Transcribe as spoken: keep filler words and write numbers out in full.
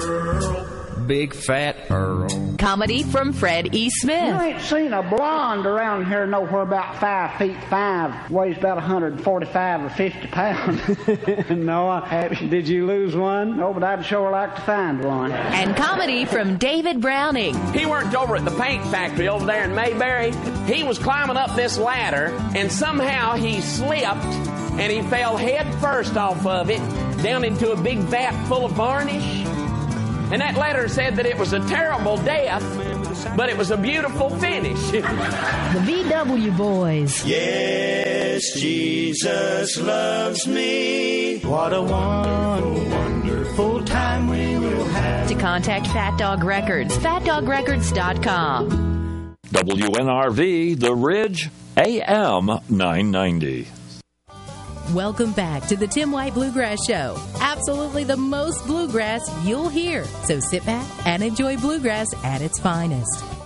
Earl. Big Fat Earl. Comedy from Fred E. Smith. You ain't seen a blonde around here nowhere about five feet five, weighs about one hundred forty-five or fifty pounds. No, I haven't. Did you lose one? No, but I'd sure like to find one. And comedy from David Browning. He worked over at the paint factory over there in Mayberry. He was climbing up this ladder, and somehow he slipped, and he fell head first off of it, down into a big vat full of varnish. And that letter said that it was a terrible death, but it was a beautiful finish. The V W Boys. Yes, Jesus loves me. What a wonderful, wonderful time we will have. To contact Fat Dog Records, fat dog records dot com. W N R V, The Ridge, A M nine ninety. Welcome back to the Tim White Bluegrass Show. Absolutely the most bluegrass you'll hear. So sit back and enjoy bluegrass at its finest.